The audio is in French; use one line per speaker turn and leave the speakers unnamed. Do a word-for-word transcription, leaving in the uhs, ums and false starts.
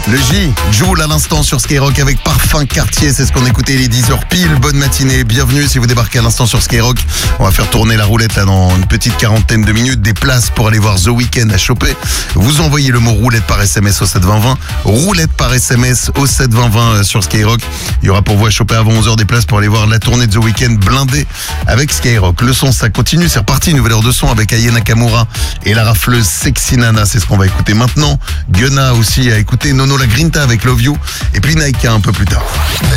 Le J, Joule à l'instant sur Skyrock avec Parfum Quartier, c'est ce qu'on écoutait, les dix heures pile. Bonne matinée, bienvenue si vous débarquez à l'instant sur Skyrock. On va faire tourner la roulette là dans une petite quarantaine de minutes. Des places pour aller voir The Weeknd à choper. Vous envoyez le mot roulette par S M S au sept vingt vingt. Roulette par S M S au sept vingt vingt sur Skyrock. Il y aura pour vous à choper avant onze heures des places pour aller voir la tournée de The Weeknd blindée avec Skyrock. Le son, ça continue, c'est reparti. Nouvelle heure de son avec Aya Nakamura et la rafleuse Sexy Nana. C'est ce qu'on va écouter maintenant. Gunna aussi à écouter. Nono La Grinta avec Love You. Et puis Nike un peu plus tard.